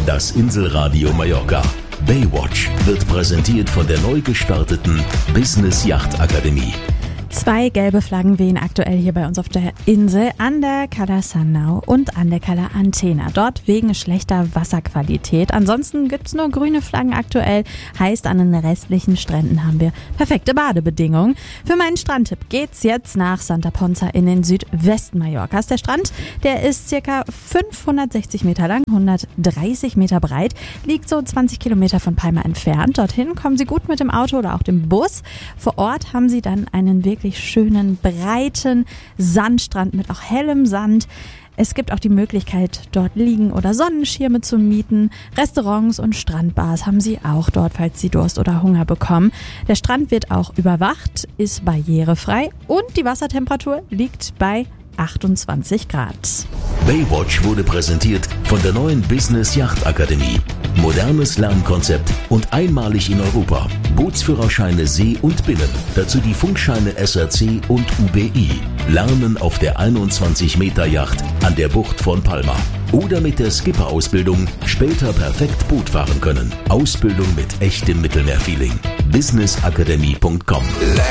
Das Inselradio Mallorca. Baywatch wird präsentiert von der neu gestarteten Business Yacht Akademie. 2 gelbe Flaggen wehen aktuell hier bei uns auf der Insel an der Cala Sannau und an der Cala Antena. Dort wegen schlechter Wasserqualität. Ansonsten gibt's nur grüne Flaggen aktuell. Heißt, an den restlichen Stränden haben wir perfekte Badebedingungen. Für meinen Strandtipp geht's jetzt nach Santa Ponsa in den Südwesten Mallorcas. Der Strand, der ist circa 560 Meter lang, 130 Meter breit, liegt so 20 Kilometer von Palma entfernt. Dorthin kommen Sie gut mit dem Auto oder auch dem Bus. Vor Ort haben Sie dann einen wirklich schönen, breiten Sandstrand mit auch hellem Sand. Es gibt auch die Möglichkeit, dort Liegen- oder Sonnenschirme zu mieten. Restaurants und Strandbars haben Sie auch dort, falls Sie Durst oder Hunger bekommen. Der Strand wird auch überwacht, ist barrierefrei und die Wassertemperatur liegt bei 28 Grad. Baywatch wurde präsentiert von der neuen Business Yacht Akademie. Modernes Lernkonzept und einmalig in Europa. Bootsführerscheine See und Binnen. Dazu die Funkscheine SRC und UBI. Lernen auf der 21-Meter-Yacht an der Bucht von Palma. Oder mit der Skipper-Ausbildung später perfekt Boot fahren können. Ausbildung mit echtem Mittelmeerfeeling. businessakademie.com